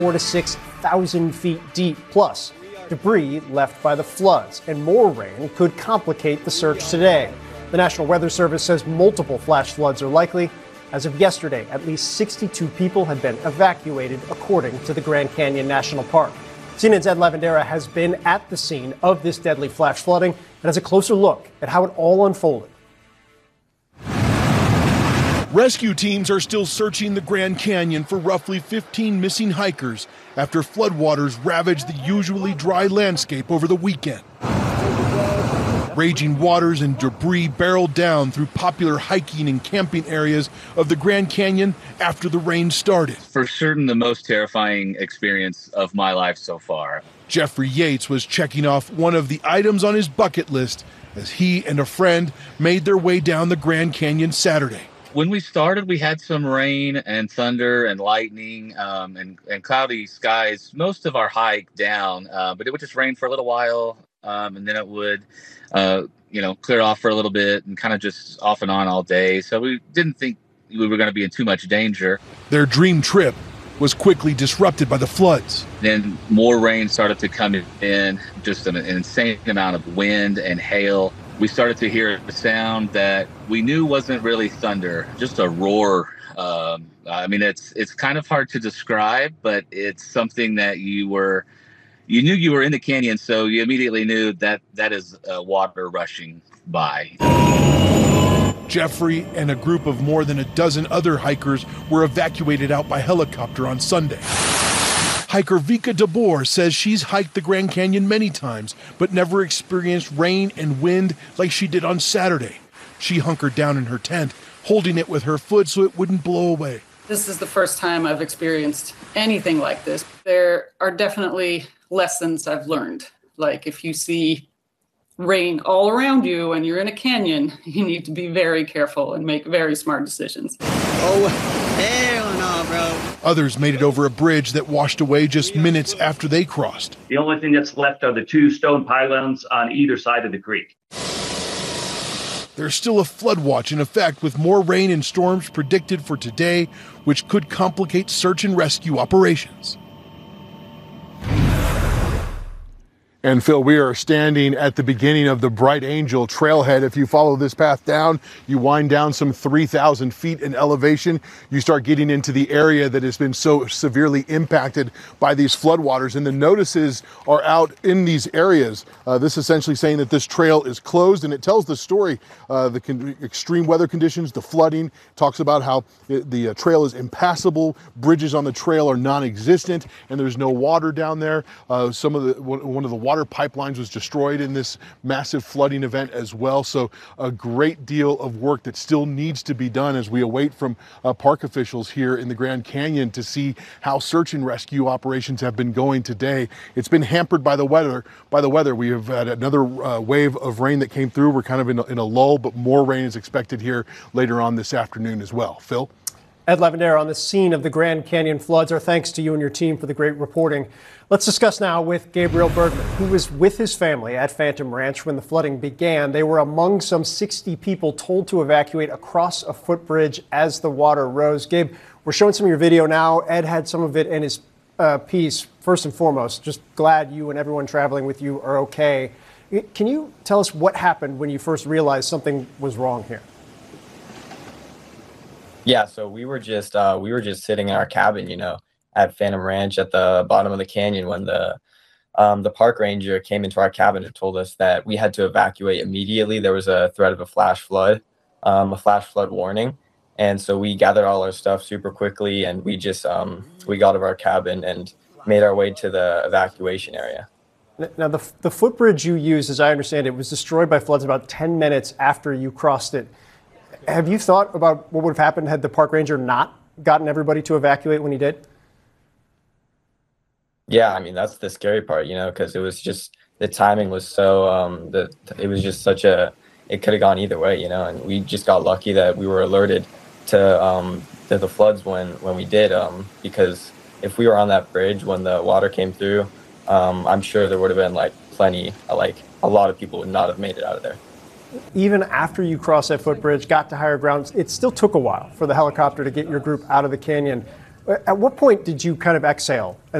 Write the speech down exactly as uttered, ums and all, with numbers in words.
four to six thousand feet deep, plus debris left by the floods, and more rain could complicate the search today. The National Weather Service says multiple flash floods are likely. As of yesterday, at least sixty-two people had been evacuated, according to the Grand Canyon National Park. C N N's Ed Lavandera has been at the scene of this deadly flash flooding and has a closer look at how it all unfolded. Rescue teams are still searching the Grand Canyon for roughly fifteen missing hikers after floodwaters ravaged the usually dry landscape over the weekend. Raging waters and debris barreled down through popular hiking and camping areas of the Grand Canyon after the rain started. For certain, the most terrifying experience of my life so far. Jeffrey Yates was checking off one of the items on his bucket list as he and a friend made their way down the Grand Canyon Saturday. When we started, we had some rain and thunder and lightning um, and, and cloudy skies most of our hike down, uh, but it would just rain for a little while, um, and then it would uh, you know, clear off for a little bit and kind of just off and on all day. So we didn't think we were going to be in too much danger. Their dream trip was quickly disrupted by the floods. Then more rain started to come in, just an insane amount of wind and hail. We started to hear a sound that we knew wasn't really thunder, just a roar. Um, I mean, it's it's kind of hard to describe, but it's something that you were, you knew you were in the canyon, so you immediately knew that that is uh, water rushing by. Jeffrey and a group of more than a dozen other hikers were evacuated out by helicopter on Sunday. Hiker Vika DeBoer says she's hiked the Grand Canyon many times, but never experienced rain and wind like she did on Saturday. She hunkered down in her tent, holding it with her foot so it wouldn't blow away. This is the first time I've experienced anything like this. There are definitely lessons I've learned. Like if you see rain all around you and you're in a canyon, you need to be very careful and make very smart decisions. Oh, hell no, bro. Others made it over a bridge that washed away just minutes after they crossed. The only thing that's left are the two stone pylons on either side of the creek. There's still a flood watch in effect, with more rain and storms predicted for today, which could complicate search and rescue operations. And Phil, we are standing at the beginning of the Bright Angel trailhead. If you follow this path down, you wind down some three thousand feet in elevation. You start getting into the area that has been so severely impacted by these floodwaters. And the notices are out in these areas. Uh, this essentially saying that this trail is closed, and it tells the story, uh, the con- extreme weather conditions, the flooding, talks about how it, the uh, trail is impassable, bridges on the trail are non-existent, and there's no water down there. Uh, some of the, one of the water pipelines was destroyed in this massive flooding event as well. So a great deal of work that still needs to be done as we await from uh, park officials here in the Grand Canyon to see how search and rescue operations have been going today. It's been hampered by the weather. By the weather, we have had another uh, wave of rain that came through. We're kind of in a, in a lull, but more rain is expected here later on this afternoon as well. Phil? Ed Lavandera on the scene of the Grand Canyon floods. Our thanks to you and your team for the great reporting. Let's discuss now with Gabriel Bergman, who was with his family at Phantom Ranch when the flooding began. They were among some sixty people told to evacuate across a footbridge as the water rose. Gabe, we're showing some of your video now. Ed had some of it in his uh, piece. First and foremost, just glad you and everyone traveling with you are okay. Can you tell us what happened when you first realized something was wrong here? Yeah, so we were just uh, we were just sitting in our cabin, you know, at Phantom Ranch at the bottom of the canyon when the um, the park ranger came into our cabin and told us that we had to evacuate immediately. There was a threat of a flash flood, um, a flash flood warning, and so we gathered all our stuff super quickly and we just um, we got out of our cabin and made our way to the evacuation area. Now, the the footbridge you used, as I understand it, was destroyed by floods about ten minutes after you crossed it. Have you thought about what would have happened had the park ranger not gotten everybody to evacuate when he did? Yeah, I mean, that's the scary part, you know, because it was just the timing was so um, that it was just such a it could have gone either way, you know, and we just got lucky that we were alerted to um, to the floods when when we did, um, because if we were on that bridge when the water came through, um, I'm sure there would have been like plenty, like a lot of people would not have made it out of there. Even after you crossed that footbridge, got to higher ground, it still took a while for the helicopter to get your group out of the canyon. At what point did you kind of exhale and